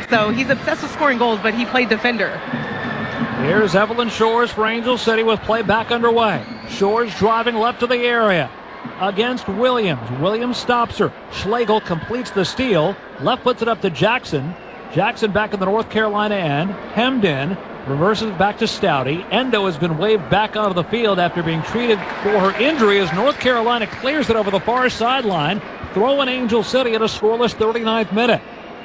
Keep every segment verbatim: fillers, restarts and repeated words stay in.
So he's obsessed with scoring goals, but he played defender. Here's Evelyn Shores for Angel City with play back underway. Shores driving left of the area against Williams. Williams stops her. Schlegel completes the steal. Left puts it up to Jackson. Jackson back in the North Carolina end. Hemmed in. Reverses back to Stouty. Endo has been waved back onto the field after being treated for her injury as North Carolina clears it over the far sideline. Throwing Angel City at a scoreless thirty-ninth minute.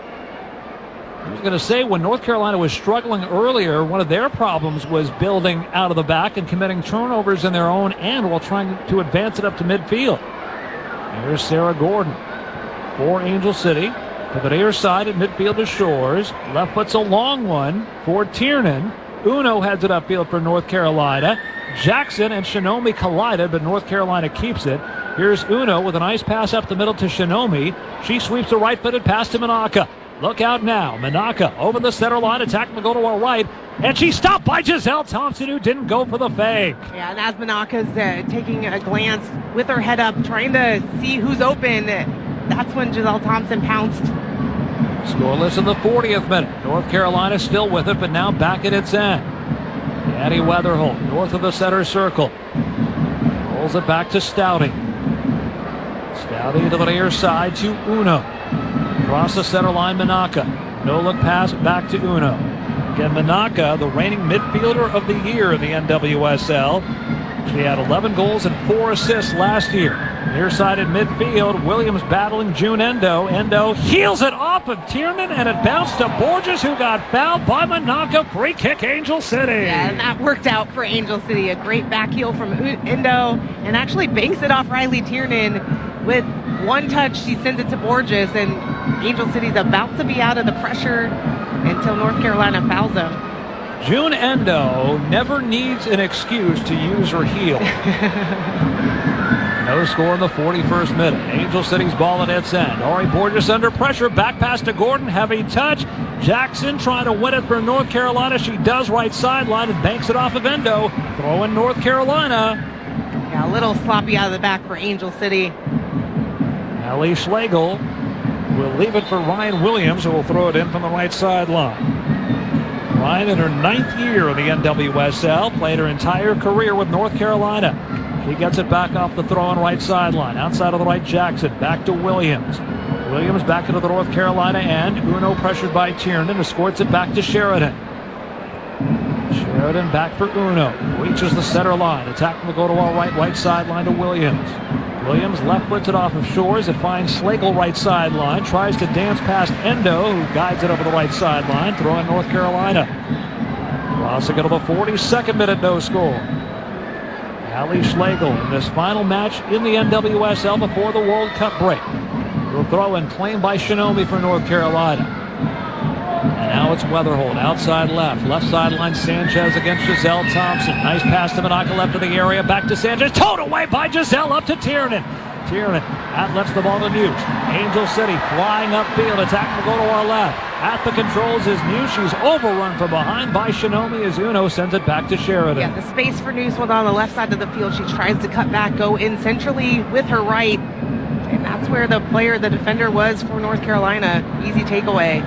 I was going to say, when North Carolina was struggling earlier, one of their problems was building out of the back and committing turnovers in their own end while trying to advance it up to midfield. Here's Sarah Gordon for Angel City. To the near side at midfield to Shores. Left puts a long one for Tiernan. Uno heads it upfield for North Carolina. Jackson and Shinomi collided, but North Carolina keeps it. Here's Uno with a nice pass up the middle to Shinomi. She sweeps a right-footed pass to Manaka. Look out now. Manaka over the center line. Attack will go to our right. And she's stopped by Giselle Thompson, who didn't go for the fake. Yeah, and as Manaka's uh, taking a glance with her head up, trying to see who's open, that's when Giselle Thompson pounced. Scoreless in the fortieth minute. North Carolina still with it, but now back at its end. Addie Weatherholt, north of the center circle. Rolls it back to Stouty. Stouty to the near side to Uno. Across the center line, Manaka. No look pass back to Uno. Again, Manaka, the reigning midfielder of the year in the N W S L. She had eleven goals and four assists last year. Near side at midfield, Williams battling June Endo. Endo heels it off of Tiernan, and it bounced to Borges, who got fouled by Manaka. Free kick, Angel City. Yeah, and that worked out for Angel City. A great back heel from Endo, and actually banks it off Riley Tiernan. With one touch, she sends it to Borges, and Angel City's about to be out of the pressure until North Carolina fouls them. June Endo never needs an excuse to use her heel. No score in the forty-first minute. Angel City's ball at its end. Ari Borges under pressure. Back pass to Gordon. Heavy touch. Jackson trying to win it for North Carolina. She does right sideline and banks it off of Endo. Throwing North Carolina. Yeah, a little sloppy out of the back for Angel City. Allie Schlegel will leave it for Ryan Williams, who will throw it in from the right sideline. Ryan in her ninth year in the N W S L. Played her entire career with North Carolina. She gets it back off the throw-in right sideline. Outside of the right, Jackson. Back to Williams. Williams back into the North Carolina end. Uno pressured by Tiernan. Escorts it back to Sheridan. Sheridan back for Uno. Reaches the center line. Attack will go to our right, right sideline to Williams. Williams left puts it off of Shores. It finds Schlegel right sideline. Tries to dance past Endo, who guides it over the right sideline. Throwing North Carolina. Crossing it to the forty-second minute, no score. Allie Schlegel in this final match in the N W S L before the World Cup break. Will throw in claimed by Shinomi for North Carolina. And now it's Weatherholt outside left. Left sideline Sanchez against Giselle Thompson. Nice pass to Manaka left of the area. Back to Sanchez. Towed away by Giselle up to Tiernan. Tiernan outlets the ball to Muse. Angel City flying upfield. Attack will go to our left. At the controls is Muse. She's overrun from behind by Shinomi as Uno sends it back to Sheridan. Yeah, the space for Muse was on the left side of the field. She tries to cut back, go in centrally with her right. And that's where the player, the defender, was for North Carolina. Easy takeaway.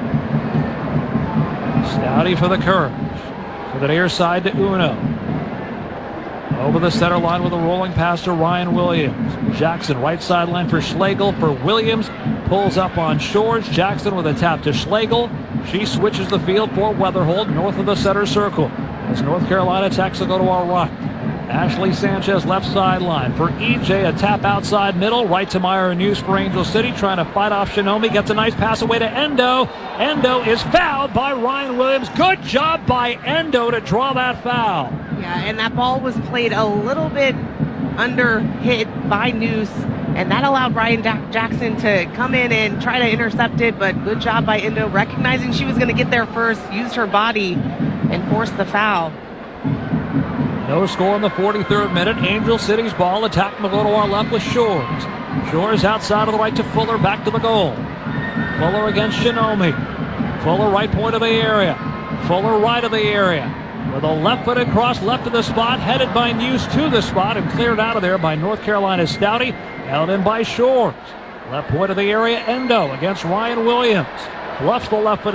Stouty for the Courage. To the near side to Uno. Over the center line with a rolling pass to Ryan Williams. Jackson right sideline for Schlegel for Williams. Pulls up on Shores. Jackson with a tap to Schlegel. She switches the field for Weatherholt north of the center circle. As North Carolina attacks will go to our right. Ashley Sanchez left sideline for E J. A tap outside middle. Right to Myra News for Angel City. Trying to fight off Shinomi. Gets a nice pass away to Endo. Endo is fouled by Ryan Williams. Good job by Endo to draw that foul. Yeah, and that ball was played a little bit under hit by Noose. And that allowed Ryan Jackson to come in and try to intercept it. But good job by Endo, recognizing she was going to get there first. Used her body and forced the foul. No score in the forty-third minute. Angel City's ball. Attack will go to our left with Shores. Shores outside of the right to Fuller. Back to the goal. Fuller against Shinomi. Fuller right point of the area. Fuller right of the area. With a left-footed cross left of the spot. Headed by Muse to the spot and cleared out of there by North Carolina's Stouty. Held in by Shores. Left point of the area. Endo against Ryan Williams. Bluffs the left-footed